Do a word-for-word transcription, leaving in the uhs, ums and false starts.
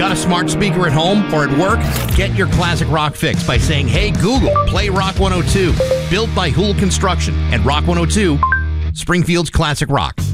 Got a smart speaker at home or at work? Get your classic rock fix by saying, "Hey Google, play Rock one oh two." Built by Hool Construction and Rock one oh two, Springfield's classic rock.